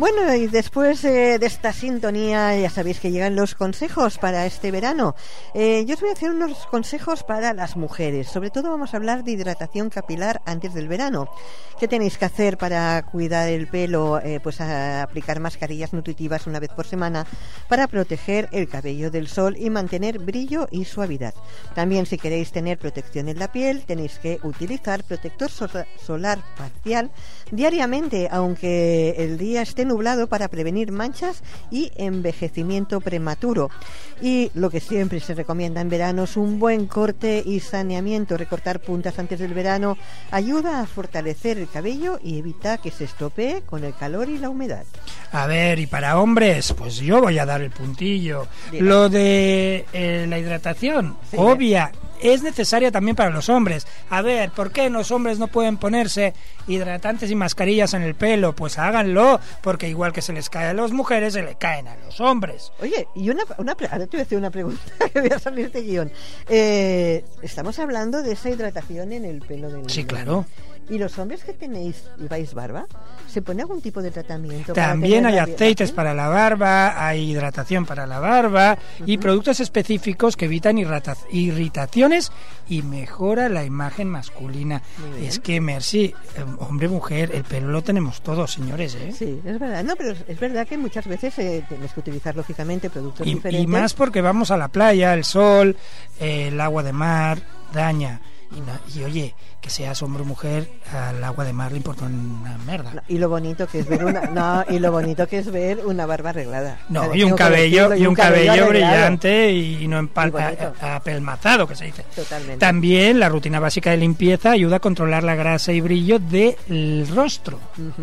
Bueno, y después de esta sintonía, ya sabéis que llegan los consejos para este verano. Yo os voy a hacer unos consejos para las mujeres. Sobre todo vamos a hablar de hidratación capilar antes del verano. ¿Qué tenéis que hacer para cuidar el pelo? Pues a aplicar mascarillas nutritivas una vez por semana para proteger el cabello del sol y mantener brillo y suavidad. También, si queréis tener protección en la piel, tenéis que utilizar protector solar facial diariamente, aunque el día esté nublado, para prevenir manchas y envejecimiento prematuro. Y lo que siempre se recomienda en verano es un buen corte y saneamiento. Recortar puntas antes del verano ayuda a fortalecer el cabello y evita que se estropee con el calor y la humedad. A ver, y para hombres, pues yo voy a dar el puntillo. Lo de la hidratación, sí, obvia, es necesaria también para los hombres. A ver, ¿por qué los hombres no pueden ponerse hidratantes y mascarillas en el pelo? Pues háganlo, porque igual que se les cae a las mujeres, se le caen a los hombres. Oye, y ahora te voy a hacer una pregunta que voy a salir de guión. Estamos hablando de esa hidratación en el pelo del Sí, claro. ¿Y los hombres que lleváis barba? ¿Se pone algún tipo de tratamiento? También hay aceites para la barba, hay hidratación para la barba y productos específicos que evitan irritaciones y mejora la imagen masculina. Es que, Mercy, hombre, mujer, el pelo lo tenemos todos, señores, ¿eh? Sí, es verdad. No, pero es verdad que muchas veces tienes que utilizar, lógicamente, productos diferentes. Y más porque vamos a la playa, el sol, el agua de mar daña. Y oye, que seas hombre o mujer, al agua de mar le importa una merda. No, y lo bonito que es ver una barba arreglada. No, y un cabello brillante y no apelmazado, que se dice. Totalmente. También la rutina básica de limpieza ayuda a controlar la grasa y brillo del rostro.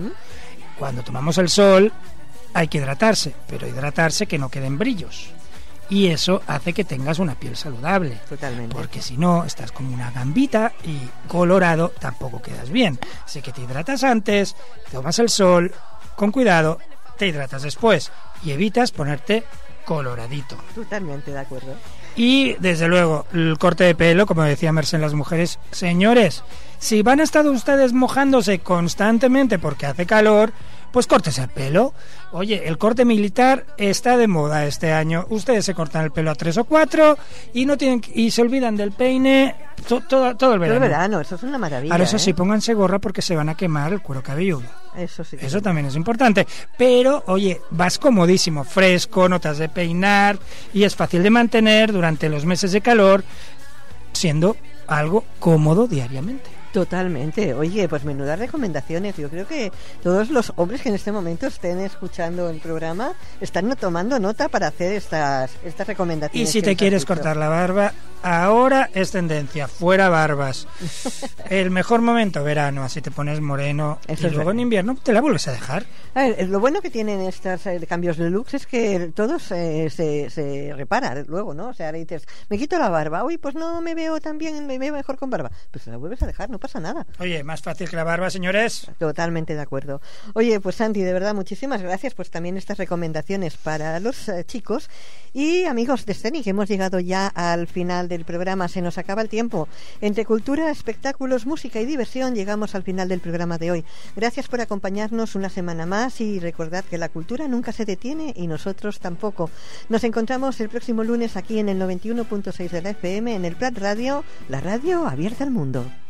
Cuando tomamos el sol hay que hidratarse, pero hidratarse que no queden brillos. Y eso hace que tengas una piel saludable. Totalmente. Porque si no, estás como una gambita y colorado tampoco quedas bien. Así que te hidratas antes, tomas el sol, con cuidado, te hidratas después y evitas ponerte coloradito. Totalmente de acuerdo. Y desde luego, el corte de pelo, como decía Merced, en las mujeres, señores, si van a estar ustedes mojándose constantemente porque hace calor, pues córtese el pelo. Oye, el corte militar está de moda este año. Ustedes se cortan el pelo a 3 o 4 y se olvidan del peine todo el verano. Todo el verano, eso es una maravilla. Ahora eso sí, pónganse gorra porque se van a quemar el cuero cabelludo. Eso sí. Eso también es importante. Pero, oye, vas comodísimo, fresco, no te has de peinar y es fácil de mantener durante los meses de calor, siendo algo cómodo diariamente. Totalmente. Oye, pues menudas recomendaciones. Yo creo que todos los hombres que en este momento estén escuchando el programa están tomando nota para hacer estas recomendaciones. Y si te quieres cortar la barba, ahora es tendencia, fuera barbas. El mejor momento, verano, así te pones moreno. Eso y luego en invierno te la vuelves a dejar. A ver, lo bueno que tienen estos cambios de looks es que todo se repara luego, ¿no? O sea, ahora dices, me quito la barba, uy, pues no me veo tan bien, me veo mejor con barba. Pues la vuelves a dejar, no pasa nada. Oye, más fácil que la barba, señores. Totalmente de acuerdo. Oye, pues Santi, de verdad, muchísimas gracias, pues también estas recomendaciones para los chicos. Y amigos de Scenic, hemos llegado ya al final del programa, se nos acaba el tiempo. Entre cultura, espectáculos, música y diversión, llegamos al final del programa de hoy. Gracias por acompañarnos una semana más y recordad que la cultura nunca se detiene y nosotros tampoco. Nos encontramos el próximo lunes aquí en el 91.6 de la FM, en el Prat Radio, la radio abierta al mundo.